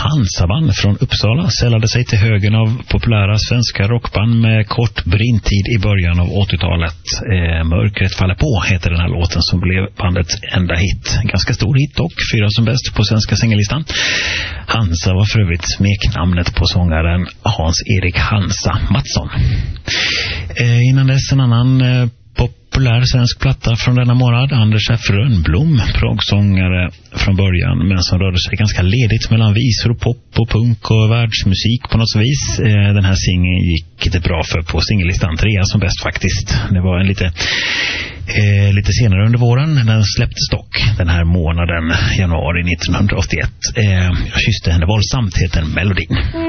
Hansaband från Uppsala sällade sig till högen av populära svenska rockband med kort brintid i början av 80-talet. Mörkret faller på heter den här låten som blev bandets enda hit. Ganska stor hit dock, 4 som bäst på svenska singellistan. Hansa var för övrigt smeknamnet på sångaren Hans-Erik Hansa Mattsson. Innan dess en annan populär svensk platta från denna månad, Anders F. Rönnblom, proggsångare från början men som rörde sig ganska ledigt mellan visor och pop och punk och världsmusik på något vis. Den här singeln gick det bra för på singellistan, 3 som bäst faktiskt. Det var en lite senare under våren. Den släpptes dock den här månaden, januari 1981. Jag kysste henne våldsamt heter melodin.